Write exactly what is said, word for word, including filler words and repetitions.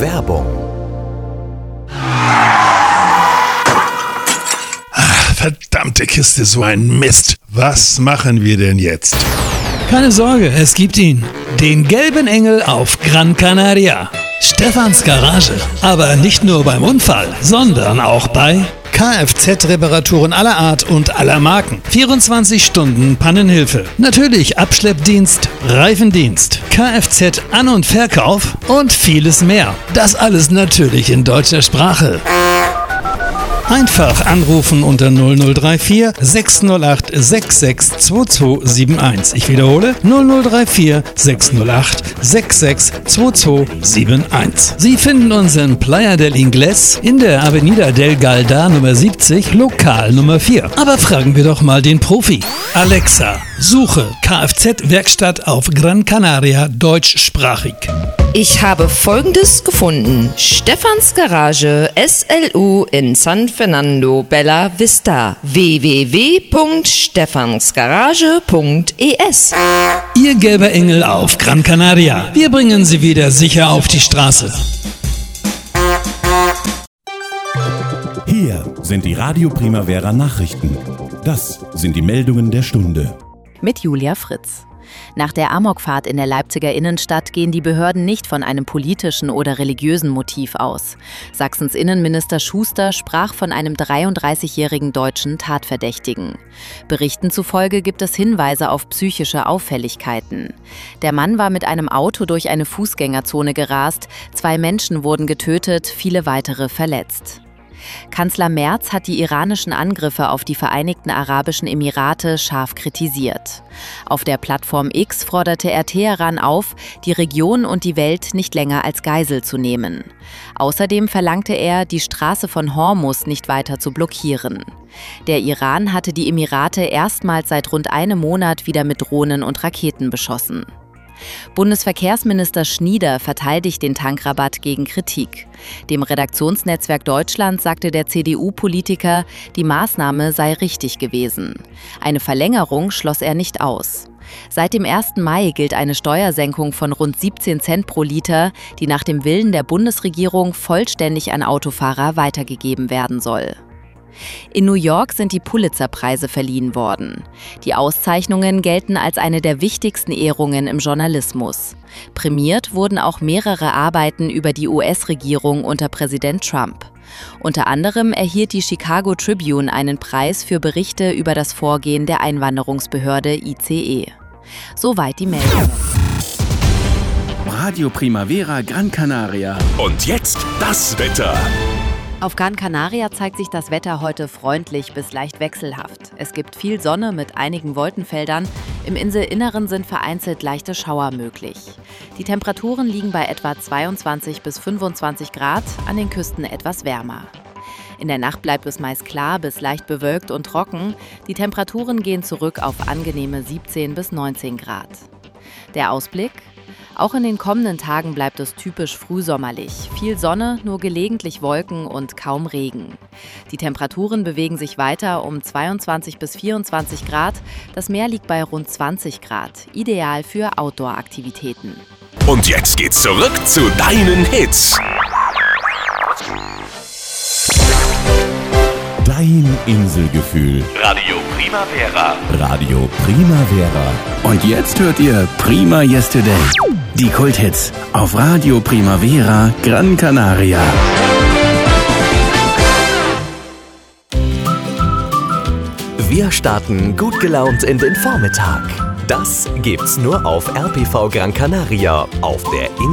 Werbung. Ach, verdammte Kiste, so ein Mist. Was machen wir denn jetzt? Keine Sorge, es gibt ihn. Den gelben Engel auf Gran Canaria. Stefans Garage. Aber nicht nur beim Unfall, sondern auch bei Kfz-Reparaturen aller Art und aller Marken. vierundzwanzig Stunden Pannenhilfe. Natürlich Abschleppdienst, Reifendienst, Kfz-An- und Verkauf und vieles mehr. Das alles natürlich in deutscher Sprache. Einfach anrufen unter null null drei vier sechs null acht sechs sechs zwei zwei sieben eins. Ich wiederhole null null drei vier sechs null acht sechs sechs zwei zwei sieben eins. Sie finden uns in Playa del Ingles in der Avenida del Galda Nummer siebzig, Lokal Nummer vier. Aber fragen wir doch mal den Profi. Alexa, suche Kfz-Werkstatt auf Gran Canaria deutschsprachig. Ich habe Folgendes gefunden. Stefans Garage S L U in San Fernando Bella Vista. w w w punkt stefansgarage punkt e s. Ihr gelber Engel auf Gran Canaria. Wir bringen Sie wieder sicher auf die Straße. Hier sind die Radio Primavera Nachrichten. Das sind die Meldungen der Stunde. Mit Julia Fritz. Nach der Amokfahrt in der Leipziger Innenstadt gehen die Behörden nicht von einem politischen oder religiösen Motiv aus. Sachsens Innenminister Schuster sprach von einem dreiunddreißigjährigen deutschen Tatverdächtigen. Berichten zufolge gibt es Hinweise auf psychische Auffälligkeiten. Der Mann war mit einem Auto durch eine Fußgängerzone gerast, zwei Menschen wurden getötet, viele weitere verletzt. Kanzler Merz hat die iranischen Angriffe auf die Vereinigten Arabischen Emirate scharf kritisiert. Auf der Plattform X forderte er Teheran auf, die Region und die Welt nicht länger als Geisel zu nehmen. Außerdem verlangte er, die Straße von Hormuz nicht weiter zu blockieren. Der Iran hatte die Emirate erstmals seit rund einem Monat wieder mit Drohnen und Raketen beschossen. Bundesverkehrsminister Schnieder verteidigt den Tankrabatt gegen Kritik. Dem Redaktionsnetzwerk Deutschland sagte der C D U-Politiker, die Maßnahme sei richtig gewesen. Eine Verlängerung schloss er nicht aus. Seit dem ersten Mai gilt eine Steuersenkung von rund siebzehn Cent pro Liter, die nach dem Willen der Bundesregierung vollständig an Autofahrer weitergegeben werden soll. In New York sind die Pulitzer-Preise verliehen worden. Die Auszeichnungen gelten als eine der wichtigsten Ehrungen im Journalismus. Prämiert wurden auch mehrere Arbeiten über die U S-Regierung unter Präsident Trump. Unter anderem erhielt die Chicago Tribune einen Preis für Berichte über das Vorgehen der Einwanderungsbehörde I C E. Soweit die Meldung. Radio Primavera Gran Canaria. Und jetzt das Wetter. Auf Gran Canaria zeigt sich das Wetter heute freundlich bis leicht wechselhaft. Es gibt viel Sonne mit einigen Wolkenfeldern. Im Inselinneren sind vereinzelt leichte Schauer möglich. Die Temperaturen liegen bei etwa zweiundzwanzig bis fünfundzwanzig Grad, an den Küsten etwas wärmer. In der Nacht bleibt es meist klar bis leicht bewölkt und trocken. Die Temperaturen gehen zurück auf angenehme siebzehn bis neunzehn Grad. Der Ausblick? Auch in den kommenden Tagen bleibt es typisch frühsommerlich. Viel Sonne, nur gelegentlich Wolken und kaum Regen. Die Temperaturen bewegen sich weiter um zweiundzwanzig bis vierundzwanzig Grad. Das Meer liegt bei rund zwanzig Grad. Ideal für Outdoor-Aktivitäten. Und jetzt geht's zurück zu deinen Hits. Dein Inselgefühl. Radio Primavera. Radio Primavera. Und jetzt hört ihr Prima Yesterday. Die Kulthits auf Radio Primavera Gran Canaria. Wir starten gut gelaunt in den Vormittag. Das gibt's nur auf R P V Gran Canaria auf der